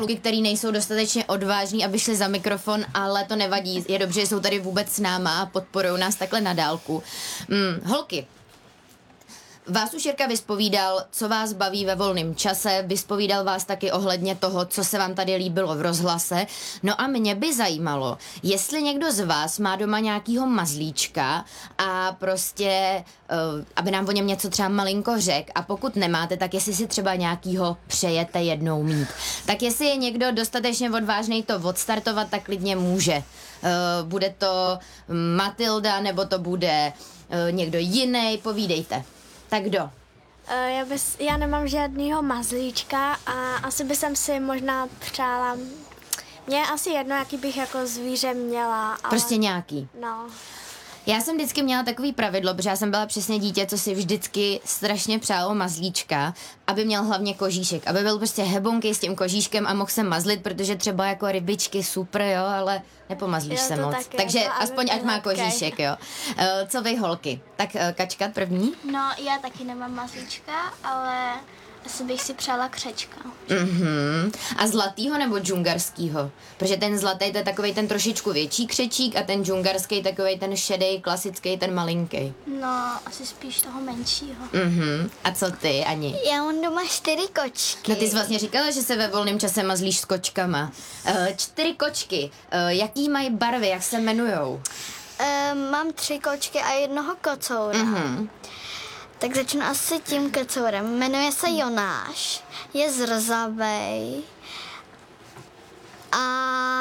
kluky, který nejsou dostatečně odvážní, aby šli za mikrofon, ale to nevadí. Je dobře, že jsou tady vůbec s náma a podporují nás takhle na dálku. Holky, vás už Jirka vyspovídal, co vás baví ve volném čase, vyspovídal vás taky ohledně toho, co se vám tady líbilo v rozhlase. No a mě by zajímalo, jestli někdo z vás má doma nějakýho mazlíčka a prostě, aby nám o něm něco třeba malinko řekl, a pokud nemáte, tak jestli si třeba nějakýho přejete jednou mít. Tak jestli je někdo dostatečně odvážný to odstartovat, tak klidně může. Bude to Matilda, nebo to bude někdo jiný, povídejte. Tak kdo? Já nemám žádnýho mazlíčka a asi bych si možná přála. Mně je asi jedno, jaký bych jako zvíře měla. Ale... Prostě nějaký. No. Já jsem vždycky měla takový pravidlo, protože já jsem byla přesně dítě, co si vždycky strašně přálo mazlíčka, aby měl hlavně kožíšek, aby byl prostě hebonký s tím kožíškem a mohl se mazlit, protože třeba jako rybičky super, jo, ale nepomazlíš se moc. Taky, takže jako, aspoň ať má kožíšek, jo. Co vy, holky? Tak Kačka první? No, já taky nemám mazlíčka, ale asi bych si přála křečka. A zlatýho nebo džungarskýho? Protože ten zlatý to je takovej ten trošičku větší křečík a ten džungarský takovej ten šedej, klasický, ten malinký. No, asi spíš toho menšího. A co ty, Ani? Já mám doma 4 kočky. No ty jsi vlastně říkala, že se ve volném čase mazlíš s kočkama. 4 kočky. Jaký mají barvy, jak se jmenujou? Mám 3 kočky a jednoho kocoura. Tak začnu asi tím kocourem. Jmenuje se Jonáš, je zrzavej a...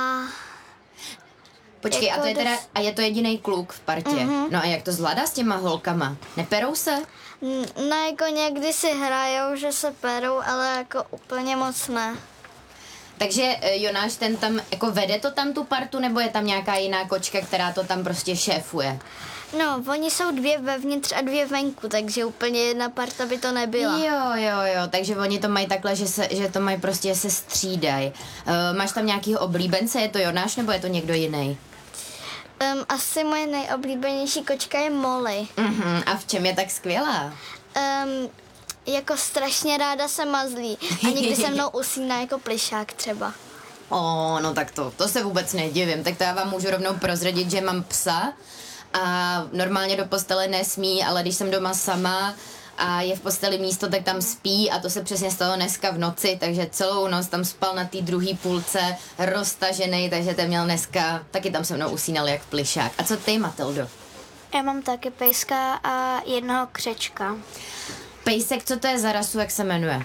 Počkej, jako a to je teda, a je to jediný kluk v partě. No a jak to zvládá s těma holkama? Neperou se? No jako někdy si hrajou, že se perou, ale jako úplně moc ne. Takže Jonáš ten tam, jako vede to tam tu partu, nebo je tam nějaká jiná kočka, která to tam prostě šéfuje? No, oni jsou 2 vevnitř a 2 venku, takže úplně jedna parta by to nebyla. Jo, takže oni to mají takhle, že to mají prostě, se střídají. Máš tam nějakýho oblíbence, je to Jonáš, nebo je to někdo jiný? Asi moje nejoblíbenější kočka je Molly. A v čem je tak skvělá? Jako strašně ráda se mazlí a někdy se mnou usíná jako plišák třeba. No tak to se vůbec nedivím. Tak to já vám můžu rovnou prozradit, že mám psa a normálně do postele nesmí, ale když jsem doma sama a je v posteli místo, tak tam spí a to se přesně stalo dneska v noci, takže celou noc tam spal na té druhé půlce roztažený, takže ten měl dneska, taky tam se mnou usínal jak plišák. A co ty, Matildo? Já mám taky pejska a jednoho křečka. Pejsek, co to je za rasu, jak se jmenuje?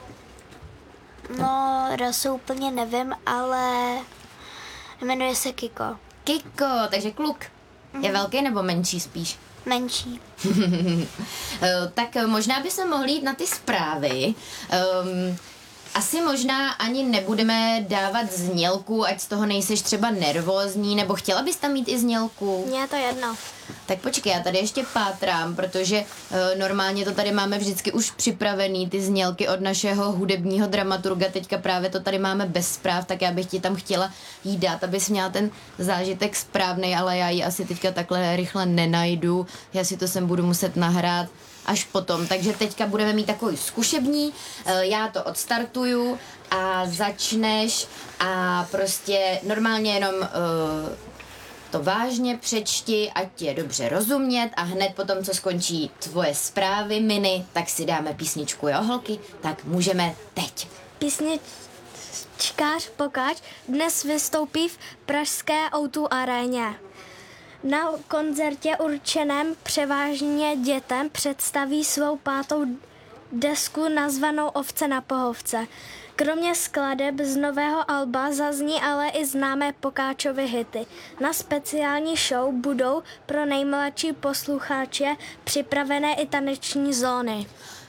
No, rasu úplně nevím, ale jmenuje se Kiko. Kiko, takže kluk. Je velký nebo menší spíš? Menší. Tak možná bychom mohli jít na ty zprávy. Asi možná ani nebudeme dávat znělku, ať z toho nejseš třeba nervózní, nebo chtěla bys tam mít i znělku? Mně je to jedno. Tak počkej, já tady ještě pátrám, protože normálně to tady máme vždycky už připravený, ty znělky od našeho hudebního dramaturga, teďka právě to tady máme bez zpráv, tak já bych ti tam chtěla jí dát, abys měla ten zážitek správnej, ale já ji asi teďka takhle rychle nenajdu, já si to sem budu muset nahrát až potom, takže teďka budeme mít takový zkušební, já to odstartuju a začneš a prostě normálně jenom to vážně přečti, ať ti je dobře rozumět a hned potom, co skončí tvoje zprávy, mini, tak si dáme písničku, jo holky? Tak můžeme teď. Písničkář Pokáč dnes vystoupí v pražské O2 aréně. Na koncertě určeném převážně dětem představí svou 5. desku nazvanou Ovce na pohovce. Kromě skladeb z nového alba zazní ale i známé Pokáčovy hity. Na speciální show budou pro nejmladší posluchače připravené i taneční zóny.